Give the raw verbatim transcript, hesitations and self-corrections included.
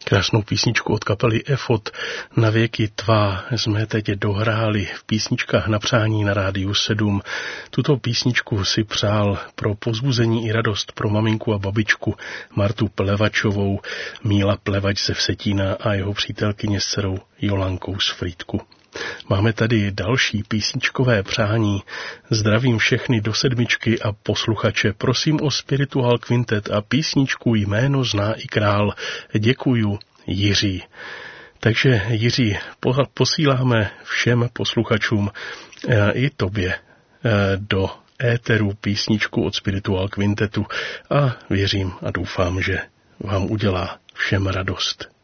Krásnou písničku od kapely Efot Na věky tvá jsme teď dohráli v písničkách na přání na rádiu sedm. Tuto písničku si přál pro povzbuzení i radost pro maminku a babičku Martu Plevačovou, Míla Plevač ze Vsetína a jeho přítelkyně s dcerou Jolankou z Frýdku. Máme tady další písničkové přání. Zdravím všechny do sedmičky a posluchače. Prosím o Spiritual Quintet a písničku Jméno zná i král. Děkuju, Jiří. Takže Jiří, posíláme všem posluchačům i tobě do éteru písničku od Spiritual Quintetu a věřím a doufám, že vám udělá všem radost.